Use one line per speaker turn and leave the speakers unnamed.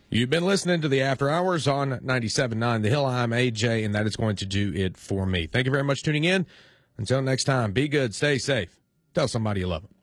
You've been listening to the After Hours on 97.9 The Hill. I'm AJ, and that is going to do it for me. Thank you very much for tuning in. Until next time, be good, stay safe, tell somebody you love them.